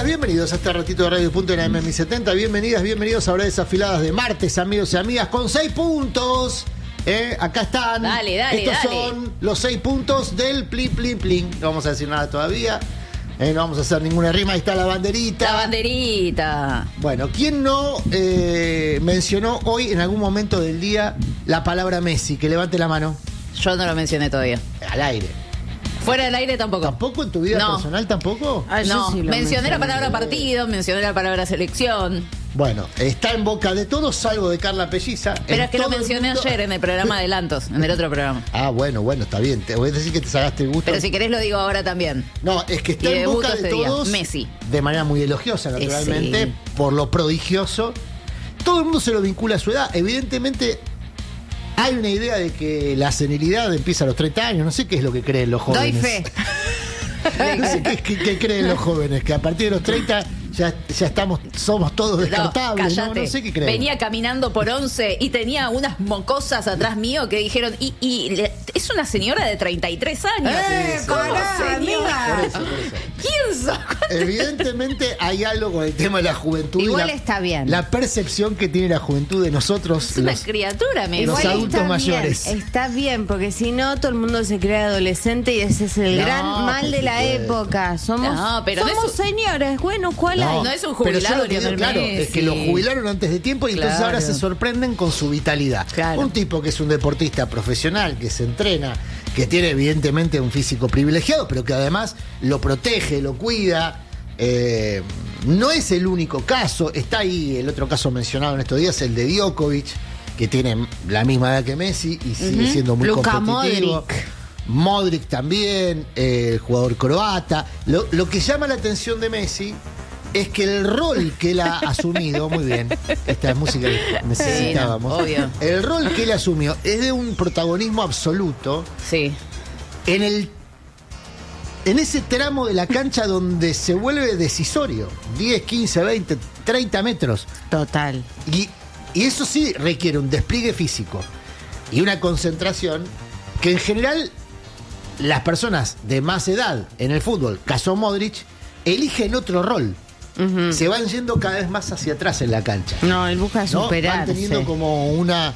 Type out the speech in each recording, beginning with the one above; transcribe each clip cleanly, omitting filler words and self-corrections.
bienvenidos a este ratito de Radio Punto en la MM70. Bienvenidos a Horas Desafiladas de martes, amigos y amigas, con 6 puntos. Acá están. Estos son los 6 puntos del plin, plin, plin. No vamos a decir nada todavía. No vamos a hacer ninguna rima. Ahí está la banderita. La banderita. Bueno, ¿quién no mencionó hoy en algún momento del día la palabra Messi? Que levante la mano. Yo no lo mencioné todavía. Al aire. Fuera del aire tampoco. ¿Tampoco en tu vida personal tampoco? No, sí mencioné la palabra partido, mencioné la palabra selección. Bueno, está en boca de todos, salvo de Carla Pelliza. Pero es que lo mencioné ayer en el programa Adelantos, en el otro programa. Ah, bueno, está bien. Te voy a decir que te sacaste el gusto. Pero si querés lo digo ahora también. No, es que está en boca de todos. Messi. De manera muy elogiosa, naturalmente, sí, por lo prodigioso. Todo el mundo se lo vincula a su edad. Evidentemente, hay una idea de que la senilidad empieza a los 30 años. No sé qué es lo que creen los jóvenes. Doy fe. No sé qué creen los jóvenes, que a partir de los 30 ya somos todos descartables. No sé qué creen. Venía caminando por 11 y tenía unas mocosas atrás mío que dijeron, es una señora de 33 años. ¿Cómo señora? Por eso. ¿Quién sos? Evidentemente hay algo con el tema de la juventud. Igual está bien. La percepción que tiene la juventud de nosotros. Es una criatura, los adultos mayores. Está bien, porque si no, todo el mundo se crea adolescente y ese es el gran mal de la época. Somos señores. Bueno, ¿cuál hay? No es un jubilado. Claro, es que lo jubilaron antes de tiempo y entonces ahora se sorprenden con su vitalidad. Claro. Un tipo que es un deportista profesional, que se entrena, que tiene evidentemente un físico privilegiado, pero que además lo protege, lo cuida. No es el único caso. Está ahí el otro caso mencionado en estos días, el de Djokovic, que tiene la misma edad que Messi y sigue siendo muy competitivo. Modric también, el jugador croata. Lo que llama la atención de Messi es que el rol que él ha asumido, muy bien, esta es música que necesitábamos. Sí, obvio. El rol que él asumió es de un protagonismo absoluto. Sí. En ese tramo de la cancha donde se vuelve decisorio, 10, 15, 20, 30 metros. Total. Y eso sí requiere un despliegue físico y una concentración que en general las personas de más edad en el fútbol, caso Modric, eligen otro rol. Uh-huh. Se van yendo cada vez más hacia atrás en la cancha. No, él busca superarse. Van teniendo como una...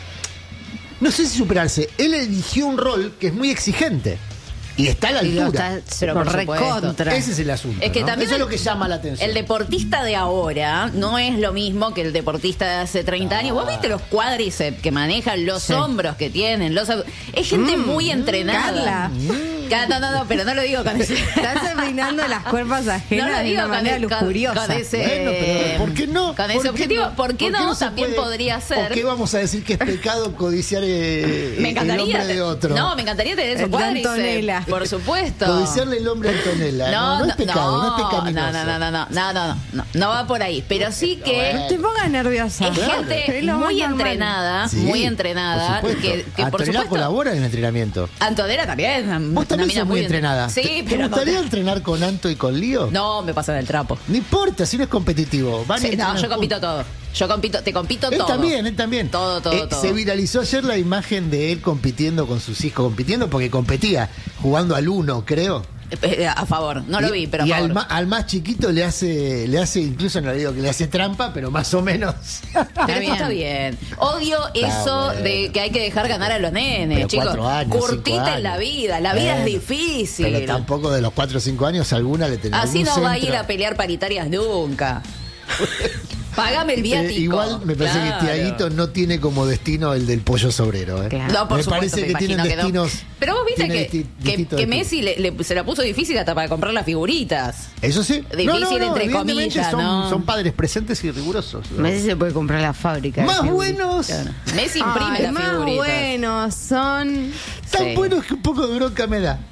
No sé si superarse. Él eligió un rol que es muy exigente. Y está a la altura. Pero por recontra. Ese es el asunto. Es que también eso es lo que llama la atención. El deportista de ahora no es lo mismo que el deportista de hace 30 años. ¿Vos viste los cuádriceps que manejan, los hombros que tienen? Es gente muy entrenada. No, pero no lo digo con ese. Estás terminando las cuerpas ajenas de una manera lujuriosa. Bueno, pero ¿por qué no? Con ese objetivo, ¿por qué no? También podría ser. ¿Por qué vamos a decir que es pecado codiciar el hombre de otro? No, me encantaría tener esos cuádriceps. Por supuesto. Codiciarle el hombre a Antonella. No es pecado, no es pecaminoso. No va por ahí. Pero sí que. No te pongas nerviosa. Es gente muy entrenada, muy entrenada. Que por supuesto colabora en el entrenamiento. Antonella también. Vos también sos muy entrenada. Sí, ¿Te gustaría entrenar con Anto y con Lío? No, me pasan el trapo. No importa, si no es competitivo. Yo compito todo. Te compito todo. Él también. Todo. Se viralizó ayer la imagen de él compitiendo con sus hijos, compitiendo porque competía, jugando al 1, creo. A favor, no lo vi, pero a y favor. al más chiquito le hace, incluso no le digo que le hace trampa, pero más o menos. Está bien. Odio eso de que hay que dejar ganar a los nenes, pero chicos. 4 años, curtite en la vida es difícil. Pero tampoco de los 4 o 5 años alguna le tenés. Así no va a ir a pelear paritarias nunca. Págame el viático. Igual me parece que Tiaguito no tiene como destino el del pollo sobrero. Claro. No, por me supuesto, parece que tienen destinos. Pero vos viste que Messi se la puso difícil hasta para comprar las figuritas. Eso sí. Difícil entre comillas, son padres presentes y rigurosos. Messi se puede comprar la fábrica. Más buenos. Claro. Messi imprime las más figuritas. Buenos son. Tan buenos que un poco de bronca me da.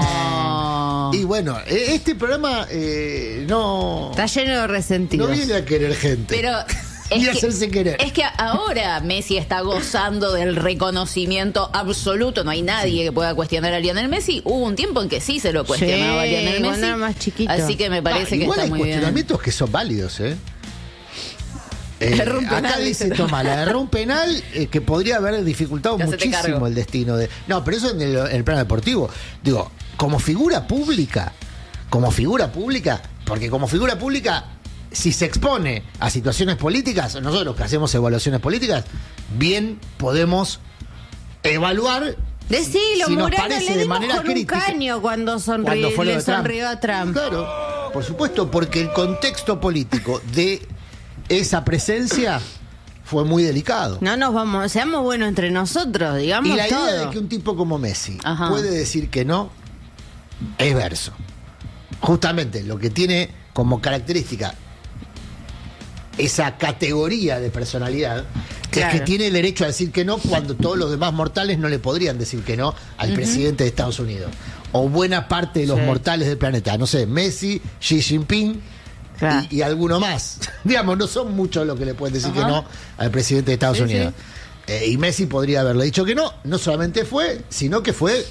No. Y bueno, este programa no. Está lleno de resentidos. No viene a querer gente. Pero. Y hacerse querer. Es que ahora Messi está gozando del reconocimiento absoluto. No hay nadie que pueda cuestionar a Lionel Messi. Hubo un tiempo en que sí se lo cuestionaba a Lionel Messi. Era más chiquito. Así que me parece que igual está muy bien. Hay cuestionamientos que son válidos, acá dice Tomás, la erró un penal que podría haber dificultado muchísimo el destino de. No, pero eso en el plano deportivo. Digo, como figura pública, porque como figura pública, si se expone a situaciones políticas, nosotros que hacemos evaluaciones políticas, bien podemos evaluar. Decilo, si nos Murano, parece le de dimos manera con crítica. un caño cuando Cuando fue lo le de Trump. sonrió a Trump. Claro, por supuesto, porque el contexto político de esa presencia fue muy delicado. No nos vamos, seamos buenos entre nosotros, digamos Y la todo. idea de que un tipo como Messi Ajá. puede decir que no es verso. Justamente lo que tiene como característica esa categoría de personalidad, Claro. es que tiene el derecho a decir que no cuando todos los demás mortales no le podrían decir que no al presidente de Estados Unidos. O buena parte de los Sí. mortales del planeta. No sé, Messi, Xi Jinping Claro. y alguno más. Digamos, no son muchos los que le pueden decir Ajá. que no al presidente de Estados Sí, Unidos. Y Messi podría haberle dicho que no. No solamente fue, sino que fue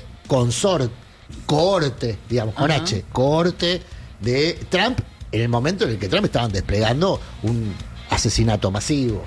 cohorte, digamos, con Ajá. H, cohorte de Trump en el momento en el que Trump estaban desplegando un asesinato masivo.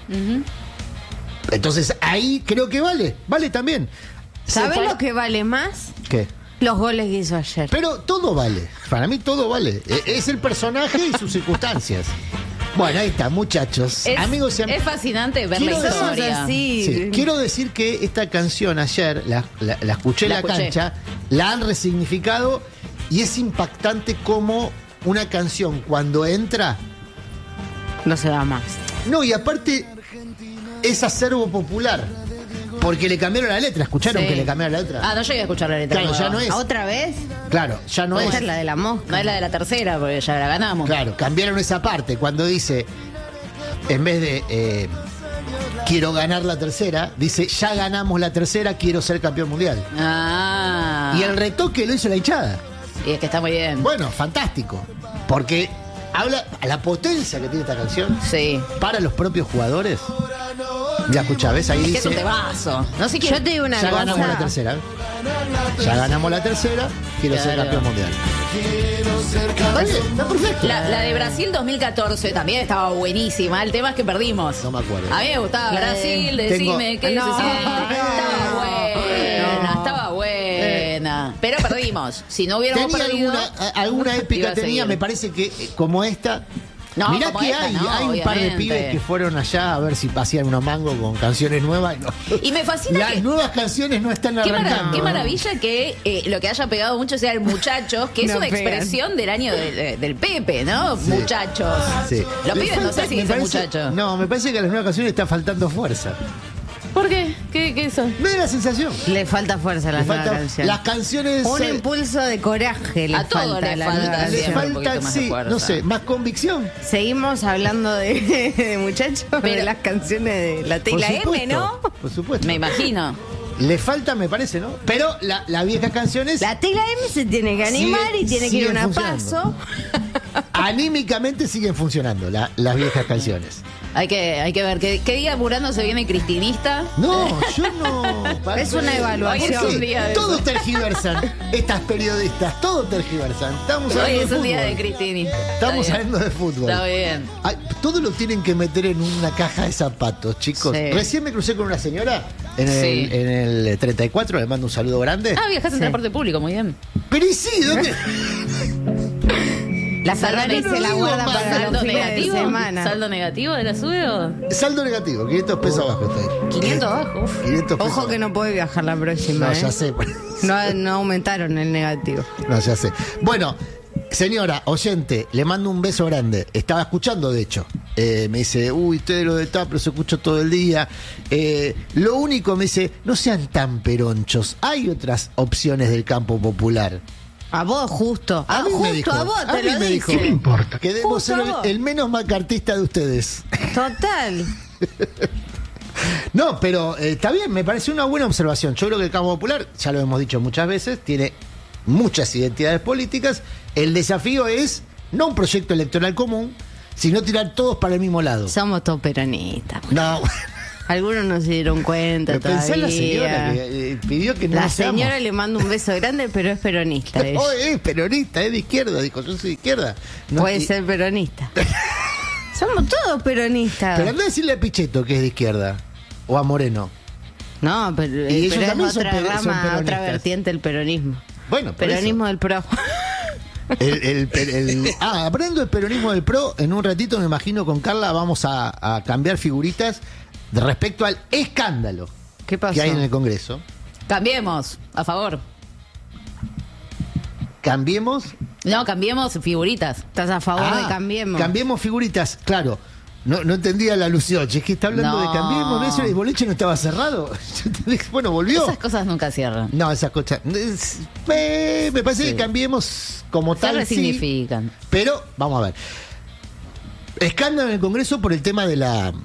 Entonces ahí creo que vale también. ¿Sabes Se- lo que vale más? ¿Qué? Los goles que hizo ayer. Pero todo vale, para mí todo vale. Es el personaje y sus circunstancias. Bueno, ahí está, muchachos. Es, y am- es fascinante ver Quiero la decir- Somos historia. así. Sí, quiero decir que esta canción ayer, la escuché en La la escuché. cancha, la han resignificado y es impactante como una canción cuando entra, No se va más. no, y aparte es acervo popular, porque le cambiaron la letra, ¿escucharon Sí. que le cambiaron la letra? Ah, no llegué a escuchar la letra. Claro, ya nueva. no es. ¿Otra vez? Claro, ya no Esta es. es la de la mosca. No es la de la tercera, porque ya la ganamos. Claro, cambiaron esa parte cuando dice, en vez de quiero ganar la tercera, dice ya ganamos la tercera, quiero ser campeón mundial. Ah. Y el retoque lo hizo la hinchada. Y es que está muy bien. Bueno, fantástico. Porque habla a la potencia que tiene esta canción Sí. para los propios jugadores. Ya escuchá, ¿ves? Ahí Es que dice. es un temazo. No sé Yo te digo una Ya cosa. ganamos la tercera. Ya ganamos la tercera, quiero ser Claro. campeón mundial. Está bien, está perfecto. La de Brasil 2014 también estaba buenísima. El tema es que perdimos. No me acuerdo. A mí me gustaba La de- Brasil, Tengo- decime qué No. se siente. Estaba buena, No. estaba buena. Pero perdimos. Si no hubiéramos Tenía perdido. alguna iba épica a tenía, seguir. me parece que como esta. No, Mirá como que esta hay, no, hay un par de obviamente. pibes que fueron allá a ver si hacían unos mangos con canciones nuevas. No. Y me fascina Las que. nuevas canciones no están Qué, arrancando. qué maravilla que lo que haya pegado mucho sea el muchachos, que es No una pegan. expresión del año del Pepe, ¿no? Sí. Muchachos. Sí. Los Le pibes no falta- sé si me dicen parece- muchachos. No, me parece que a las nuevas canciones está faltando fuerza. ¿Por qué? ¿Qué son? Me da la sensación. Le falta fuerza a Le las falta- nuevas canciones. las canciones. Un impulso de coraje le A todo falta le a la falta, nueva le siempre canción. un poquito falta, más de sí, fuerza. no sé, más convicción. Seguimos hablando de muchachos, de Pero- las canciones de la T y Por la M, supuesto, ¿no? Por supuesto. Me imagino. Le falta, me parece, ¿no? Pero las viejas canciones La T y la M se tiene que animar y tiene que ir siguen una funcionando. paso. anímicamente siguen funcionando las viejas canciones. Hay que ver. ¿Qué día Murano se viene cristinista? No, yo no. Es una evaluación. ¿Por qué? Un día de Todos eso. tergiversan. Estas periodistas, todos tergiversan. Estamos Hoy hablando es de un día de fútbol. Cristini. Estamos Está bien. hablando de fútbol. Está bien. Ay, todo lo tienen que meter en una caja de zapatos, chicos. Sí. Recién me crucé con una señora en Sí. el 34, le mando un saludo grande. Ah, viajas en Sí. transporte público, muy bien. Pero y sí, ¿dónde? La Ferrari no se la digo guarda más, para ¿Saldo los fines de negativo? semana. ¿Saldo negativo de la sube o? Saldo negativo, 500 pesos abajo estoy. 500 abajo. Uf. 500 pesos. Ojo que no puede viajar la próxima. No, ¿eh? ya sé. No aumentaron el negativo. No, ya sé. Bueno, señora, oyente, le mando un beso grande. Estaba escuchando, de hecho. Me dice, uy, ustedes lo de TAP los escucho todo el día. Lo único, me dice, no sean tan peronchos. Hay otras opciones del campo popular. A vos, justo. A mí me justo dijo, a vos a te mí lo me dice. dijo, ¿qué me importa? Que debo Justo ser a vos. el menos macartista de ustedes. Total. No, pero está bien, me parece una buena observación. Yo creo que el campo popular, ya lo hemos dicho muchas veces, tiene muchas identidades políticas. El desafío es no un proyecto electoral común, sino tirar todos para el mismo lado. Somos todos peronistas. No, Algunos no se dieron cuenta pero pensá en la todavía. señora que pidió que no La lo seamos. señora le manda un beso grande, pero es peronista. ella. Oh, es peronista, es de izquierda, dijo, yo soy de izquierda. No, Puede y- ser peronista. Somos todos peronistas. Pero anda a decirle a Pichetto que es de izquierda, o a Moreno. No, pero, Y ellos pero es también son otra son rama, peronistas. otra vertiente del peronismo. Bueno, por Peronismo del pro. Hablando del peronismo del PRO, en un ratito me imagino con Carla vamos a cambiar figuritas respecto al escándalo que hay en el Congreso. Cambiemos, a favor. ¿Cambiemos? No, cambiemos figuritas. ¿Estás a favor de cambiemos? Cambiemos figuritas, claro. No entendía la alusión. Es que está hablando de cambiemos. ¿Eso el boliche no estaba cerrado? Bueno, volvió. Esas cosas nunca cierran. No, esas cosas. Me parece que cambiemos como tal. Se resignifican. Sí, pero, vamos a ver. Escándalo en el Congreso por el tema de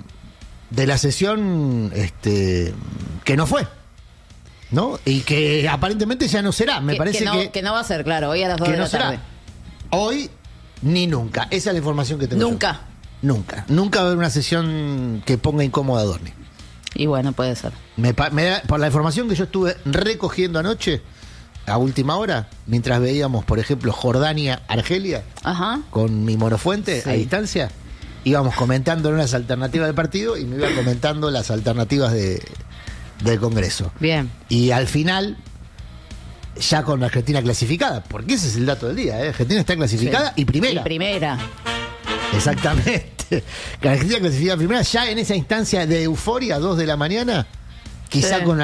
la sesión que no fue. ¿No? Y que aparentemente ya no será. Me parece que no va a ser, claro, hoy a las 2 de la tarde. Hoy ni nunca. Esa es la información que tengo. Nunca. Nunca va a haber una sesión que ponga incómoda a Dorni. Y bueno, puede ser. Por la información que yo estuve recogiendo anoche, a última hora, mientras veíamos, por ejemplo, Jordania-Argelia, con mi monofuente a distancia, íbamos comentando unas alternativas del partido y me iba comentando las alternativas del Congreso. Bien. Y al final, ya con la Argentina clasificada, porque ese es el dato del día, Argentina está clasificada y primera. Y primera. Exactamente. La Argentina clasificada primera, ya en esa instancia de euforia, 2 de la mañana, quizá con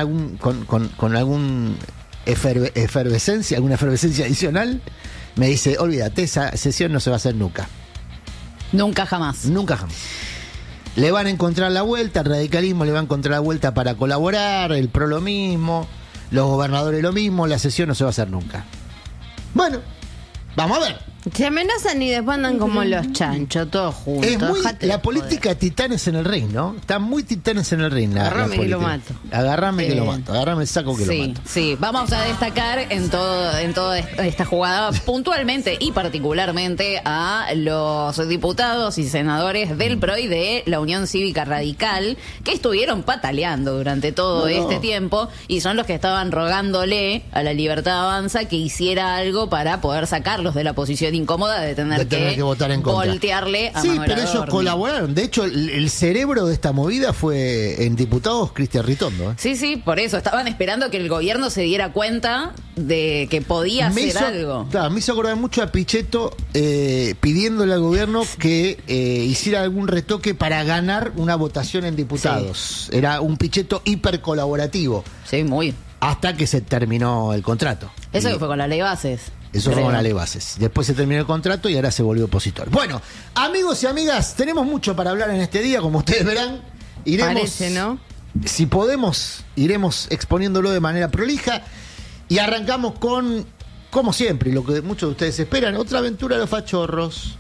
algún efervescencia, alguna efervescencia adicional, me dice, olvídate, esa sesión no se va a hacer nunca. Nunca jamás. Nunca jamás. Le van a encontrar la vuelta, el radicalismo le va a encontrar la vuelta para colaborar, el PRO lo mismo, los gobernadores lo mismo, la sesión no se va a hacer nunca. Bueno, vamos a ver. Se amenazan y después andan como los chanchos, todos juntos. Es muy la política de titanes en el ring, ¿no? Están muy titanes en el ring. Agarrame que lo mato. Agarrame que lo mato. Agarrame el saco que lo mato. Sí, vamos a destacar en toda esta jugada puntualmente y particularmente a los diputados y senadores del PRO y de la Unión Cívica Radical que estuvieron pataleando durante todo este tiempo y son los que estaban rogándole a la Libertad Avanza que hiciera algo para poder sacarlos de la posición incómoda de tener que votar en contra. Voltearle a Manuel Adorni. Pero ellos colaboraron. De hecho, el cerebro de esta movida fue en diputados Cristian Ritondo. Sí, por eso. Estaban esperando que el gobierno se diera cuenta de que podía hacer algo. Claro, me hizo acordar mucho a Pichetto pidiéndole al gobierno que hiciera algún retoque para ganar una votación en diputados. Sí. Era un Pichetto hiper colaborativo. Sí, muy. Hasta que se terminó el contrato. Eso que fue con la ley bases. Eso fue con la ley bases. Después se terminó el contrato y ahora se volvió opositor. Bueno, amigos y amigas, tenemos mucho para hablar en este día, como ustedes verán. Parece, ¿no? Si podemos, iremos exponiéndolo de manera prolija. Y arrancamos con, como siempre, lo que muchos de ustedes esperan, otra aventura de los fachorros.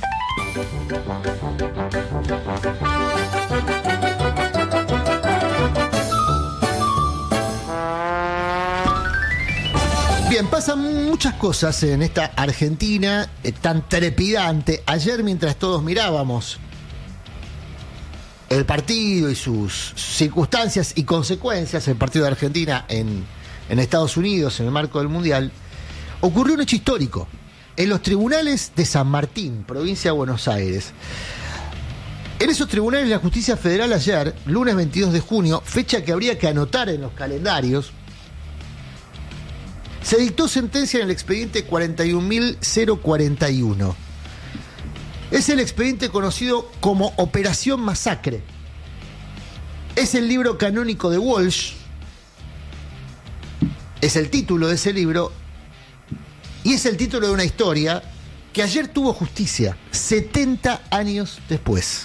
Bien, pasan muchas cosas en esta Argentina tan trepidante. Ayer, mientras todos mirábamos el partido y sus circunstancias y consecuencias, el partido de Argentina en Estados Unidos, en el marco del Mundial, ocurrió un hecho histórico. En los tribunales de San Martín, provincia de Buenos Aires. En esos tribunales, la Justicia Federal ayer, lunes 22 de junio, fecha que habría que anotar en los calendarios, se dictó sentencia en el expediente 41.041. Es el expediente conocido como Operación Masacre. Es el libro canónico de Walsh. Es el título de ese libro. Y es el título de una historia que ayer tuvo justicia, 70 años después.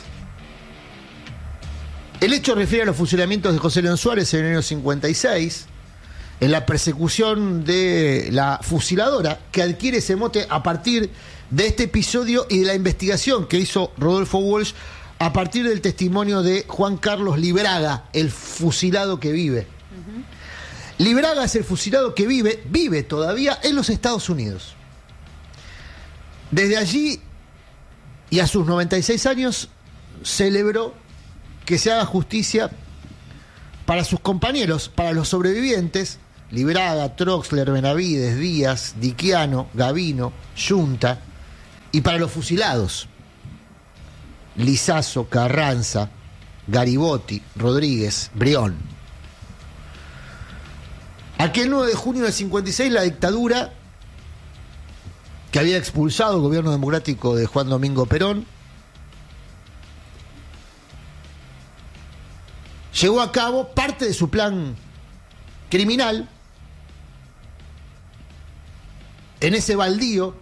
El hecho refiere a los fusilamientos de José León Suárez en el año 56, en la persecución de la fusiladora, que adquiere ese mote a partir de este episodio y de la investigación que hizo Rodolfo Walsh a partir del testimonio de Juan Carlos Libraga, el fusilado que vive. Libraga es el fusilado que vive todavía en los Estados Unidos. Desde allí y a sus 96 años celebró que se haga justicia para sus compañeros, para los sobrevivientes, Libraga, Troxler, Benavides, Díaz, Diquiano, Gavino, Yunta, y para los fusilados, Lizazo, Carranza, Garibotti, Rodríguez, Brión. Aquel 9 de junio del 56, la dictadura, que había expulsado el gobierno democrático de Juan Domingo Perón, llevó a cabo parte de su plan criminal en ese baldío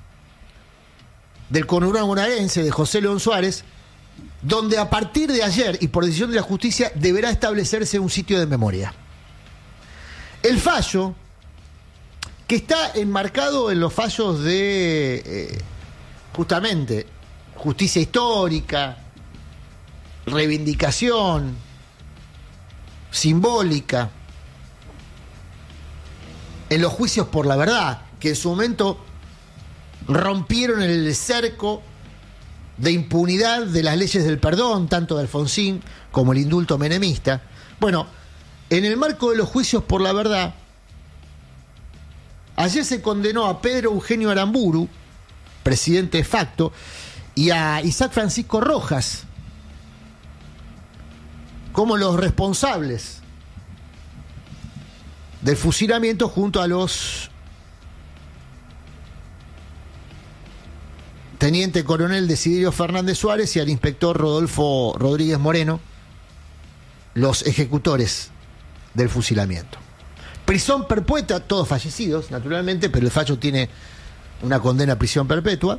del conurbano bonaerense de José León Suárez, donde a partir de ayer y por decisión de la justicia deberá establecerse un sitio de memoria. El fallo, que está enmarcado en los fallos de justamente justicia histórica, reivindicación simbólica, en los juicios por la verdad, que en su momento rompieron el cerco de impunidad de las leyes del perdón, tanto de Alfonsín como el indulto menemista. Bueno, en el marco de los juicios por la verdad, ayer se condenó a Pedro Eugenio Aramburu, presidente de facto, y a Isaac Francisco Rojas como los responsables del fusilamiento junto a los teniente coronel Desiderio Fernández Suárez y al inspector Rodolfo Rodríguez Moreno, los ejecutores del fusilamiento. Prisión perpetua, todos fallecidos, naturalmente, pero el fallo tiene una condena a prisión perpetua.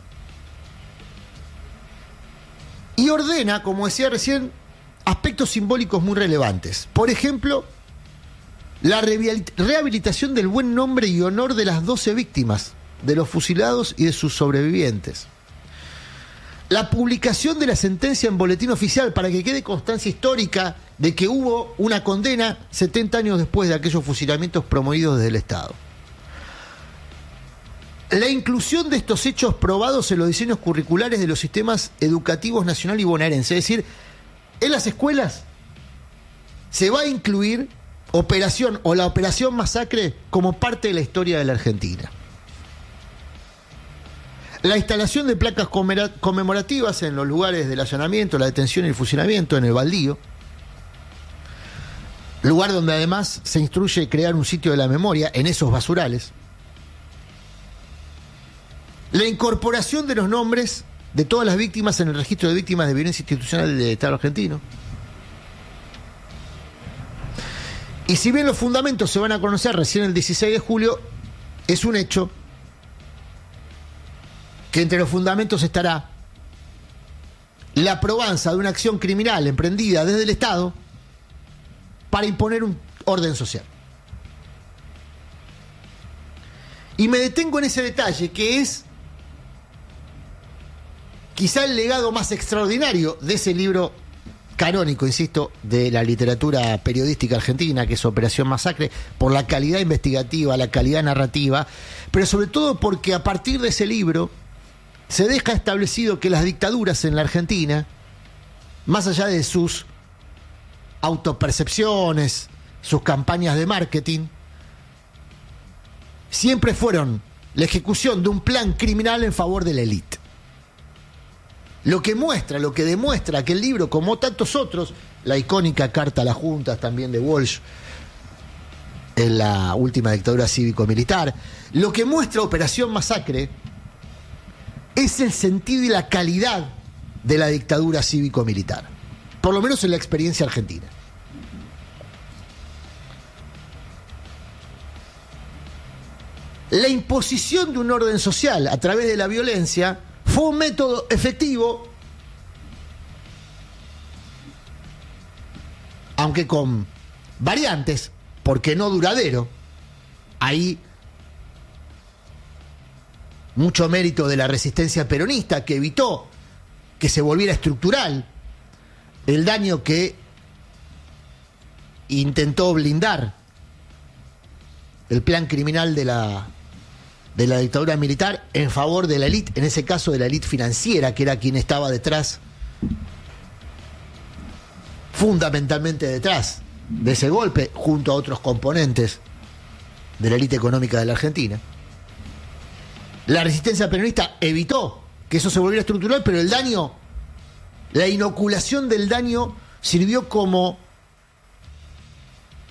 Y ordena, como decía recién, aspectos simbólicos muy relevantes. Por ejemplo, la rehabilitación del buen nombre y honor de las 12 víctimas, de los fusilados y de sus sobrevivientes. La publicación de la sentencia en boletín oficial para que quede constancia histórica de que hubo una condena 70 años después de aquellos fusilamientos promovidos desde el Estado. La inclusión de estos hechos probados en los diseños curriculares de los sistemas educativos nacional y bonaerense. Es decir, en las escuelas se va a incluir operación o la operación Masacre como parte de la historia de la Argentina. La instalación de placas conmemorativas en los lugares del allanamiento, la detención y el fusilamiento en el baldío, lugar donde además se instruye crear un sitio de la memoria en esos basurales. La incorporación de los nombres de todas las víctimas en el registro de víctimas de violencia institucional del Estado argentino. Y si bien los fundamentos se van a conocer recién el 16 de julio, es un hecho que entre los fundamentos estará la probanza de una acción criminal emprendida desde el Estado para imponer un orden social. Y me detengo en ese detalle que es quizá el legado más extraordinario de ese libro canónico, insisto, de la literatura periodística argentina, que es Operación Masacre, por la calidad investigativa, la calidad narrativa, pero sobre todo porque a partir de ese libro se deja establecido que las dictaduras en la Argentina, más allá de sus autopercepciones, sus campañas de marketing, siempre fueron la ejecución de un plan criminal en favor de la élite. Lo que demuestra aquel libro, como tantos otros, la icónica Carta a las Juntas también de Walsh, en la última dictadura cívico-militar, lo que muestra Operación Masacre es el sentido y la calidad de la dictadura cívico-militar, por lo menos en la experiencia argentina. La imposición de un orden social a través de la violencia fue un método efectivo, aunque con variantes, porque no duradero. Ahí mucho mérito de la resistencia peronista, que evitó que se volviera estructural el daño que intentó blindar el plan criminal de la dictadura militar en favor de la élite, en ese caso de la élite financiera, que era quien estaba detrás, fundamentalmente detrás de ese golpe, junto a otros componentes de la élite económica de la Argentina. La resistencia peronista evitó que eso se volviera estructural, pero el daño, la inoculación del daño sirvió como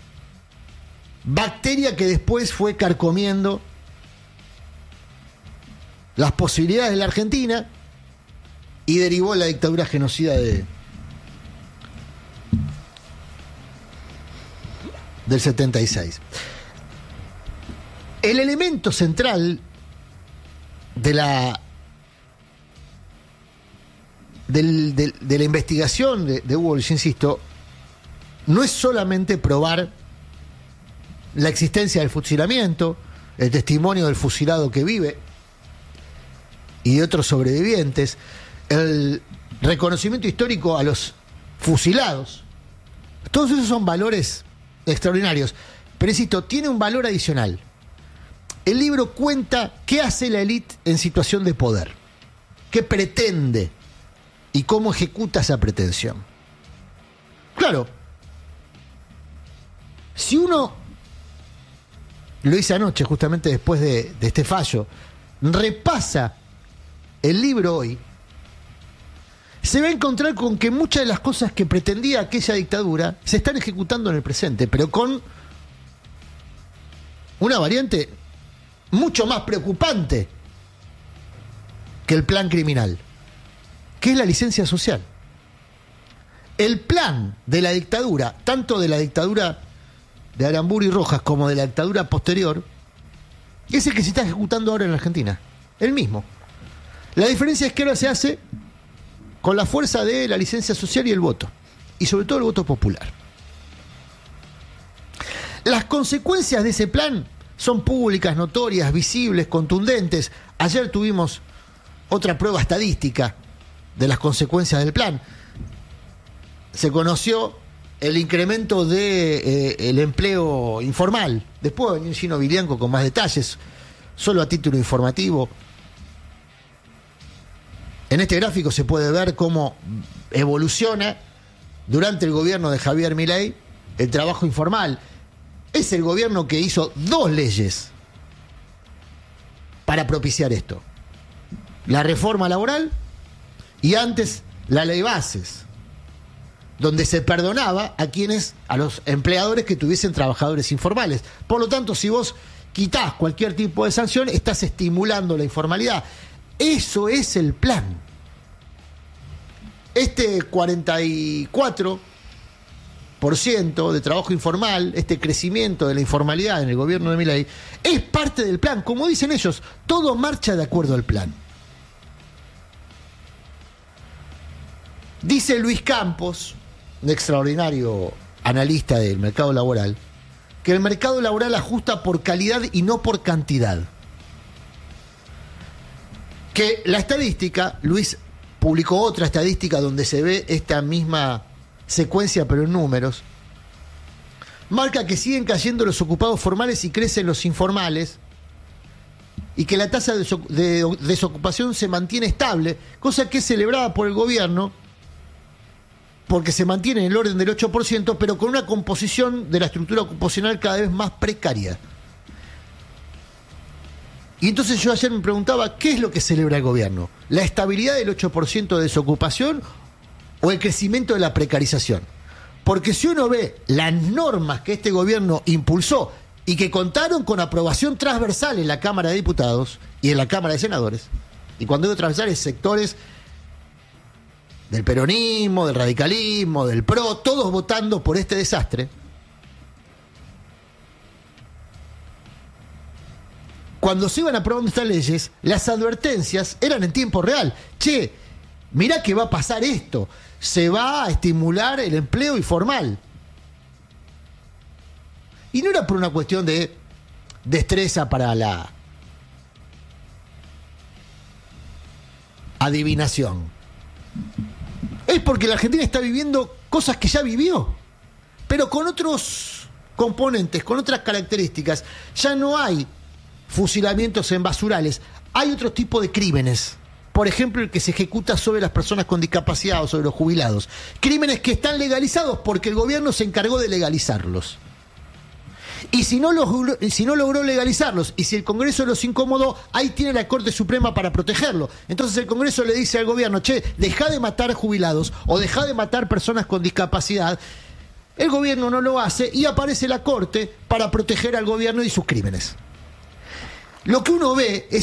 bacteria que después fue carcomiendo las posibilidades de la Argentina y derivó en la dictadura genocida del 76. El elemento central de la investigación de Walsh, insisto, no es solamente probar la existencia del fusilamiento, el testimonio del fusilado que vive y de otros sobrevivientes, el reconocimiento histórico a los fusilados. Todos esos son valores extraordinarios, pero insisto, tiene un valor adicional. El libro cuenta qué hace la élite en situación de poder, qué pretende y cómo ejecuta esa pretensión. Claro, si uno, lo hice anoche justamente después de este fallo, repasa el libro hoy, se va a encontrar con que muchas de las cosas que pretendía aquella dictadura se están ejecutando en el presente, pero con una variante mucho más preocupante que el plan criminal, que es la licencia social. El plan de la dictadura, tanto de la dictadura de Aramburu y Rojas como de la dictadura posterior, es el que se está ejecutando ahora en la Argentina, el mismo. La diferencia es que ahora se hace con la fuerza de la licencia social y el voto, y sobre todo el voto popular. Las consecuencias de ese plan son públicas, notorias, visibles, contundentes. Ayer tuvimos otra prueba estadística de las consecuencias del plan. Se conoció el incremento del empleo informal. Después venía Gino Vilianco con más detalles, solo a título informativo. En este gráfico se puede ver cómo evoluciona durante el gobierno de Javier Milei el trabajo informal. Es el gobierno que hizo 2 leyes para propiciar esto: la reforma laboral y antes la ley bases, donde se perdonaba a los empleadores que tuviesen trabajadores informales. Por lo tanto, si vos quitás cualquier tipo de sanción, estás estimulando la informalidad. Eso es el plan. Este 44% de trabajo informal, este crecimiento de la informalidad en el gobierno de Milei, es parte del plan. Como dicen ellos, todo marcha de acuerdo al plan. Dice Luis Campos, un extraordinario analista del mercado laboral, que el mercado laboral ajusta por calidad y no por cantidad. Que la estadística, Luis publicó otra estadística donde se ve esta misma secuencia pero en números, marca que siguen cayendo los ocupados formales y crecen los informales, y que la tasa de desocupación se mantiene estable, cosa que es celebrada por el gobierno, porque se mantiene en el orden del 8%, pero con una composición de la estructura ocupacional cada vez más precaria. Y entonces yo ayer me preguntaba, ¿qué es lo que celebra el gobierno? ¿La estabilidad del 8% de desocupación o el crecimiento de la precarización? Porque si uno ve las normas que este gobierno impulsó y que contaron con aprobación transversal en la Cámara de Diputados y en la Cámara de Senadores, y cuando digo transversales, sectores del peronismo, del radicalismo, del PRO, todos votando por este desastre. Cuando se iban aprobando estas leyes, las advertencias eran en tiempo real. Che, mirá que va a pasar esto, se va a estimular el empleo informal. Y no era por una cuestión de destreza para la adivinación. Es porque la Argentina está viviendo cosas que ya vivió, pero con otros componentes, con otras características. Ya no hay fusilamientos en basurales, hay otro tipo de crímenes. Por ejemplo, el que se ejecuta sobre las personas con discapacidad o sobre los jubilados. Crímenes que están legalizados porque el gobierno se encargó de legalizarlos. Y si no logró legalizarlos, y si el Congreso los incomodó, ahí tiene la Corte Suprema para protegerlo. Entonces el Congreso le dice al gobierno, che, dejá de matar jubilados o dejá de matar personas con discapacidad. El gobierno no lo hace y aparece la Corte para proteger al gobierno y sus crímenes. Lo que uno ve es